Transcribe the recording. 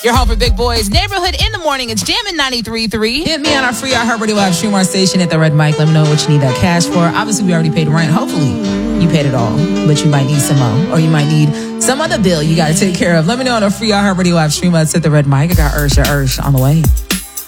Your home for big boys. Neighborhood in the morning. It's Jammin' 93.3. Hit me on our free iHeartRadio app, stream our station at the Red Mic. Let me know what you need that cash for. Obviously, we already paid rent. Hopefully, you paid it all. But you might need some more. Or you might need some other bill you got to take care of. Let me know on our free iHeartRadio app, stream us at the Red Mic. I got Ursh on the way.